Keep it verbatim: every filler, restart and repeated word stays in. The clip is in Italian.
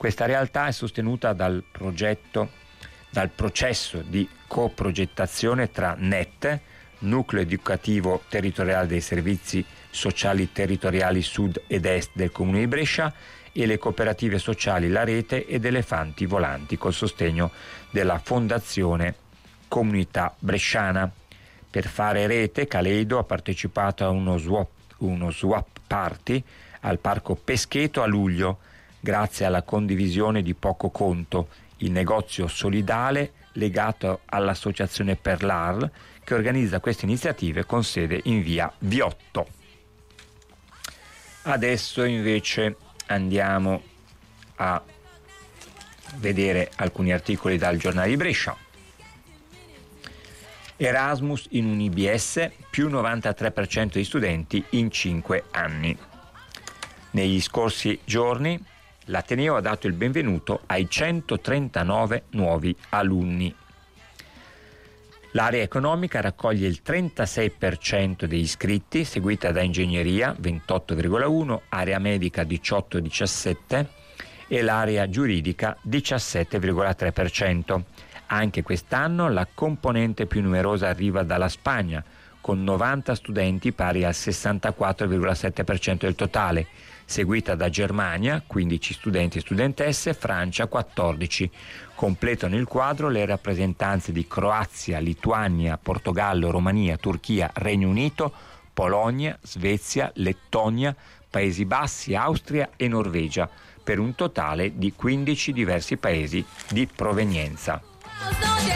Questa realtà è sostenuta dal progetto, dal processo di coprogettazione tra N E T, Nucleo Educativo Territoriale dei Servizi Sociali Territoriali Sud ed Est del Comune di Brescia, e le cooperative sociali La Rete ed Elefanti Volanti, col sostegno della Fondazione Comunità Bresciana. Per fare rete, Caleido ha partecipato a uno swap, uno swap party al Parco Pescheto a luglio, grazie alla condivisione di Poco Conto, il negozio solidale legato all'Associazione per l'A R L, che organizza queste iniziative con sede in via Viotto. Adesso invece andiamo a vedere alcuni articoli dal giornale di Brescia. Erasmus in un I B S, più novantatré per cento di studenti in cinque anni. Negli scorsi giorni l'Ateneo ha dato il benvenuto ai centotrentanove nuovi alunni. L'area economica raccoglie il trentasei per cento degli iscritti, seguita da ingegneria ventotto virgola uno, area medica diciotto virgola diciassette e l'area giuridica diciassette virgola tre per cento. Anche quest'anno la componente più numerosa arriva dalla Spagna, con novanta studenti pari al sessantaquattro virgola sette per cento del totale, seguita da Germania, quindici studenti e studentesse, Francia quattordici. Completano il quadro le rappresentanze di Croazia, Lituania, Portogallo, Romania, Turchia, Regno Unito, Polonia, Svezia, Lettonia, Paesi Bassi, Austria e Norvegia, per un totale di quindici diversi paesi di provenienza.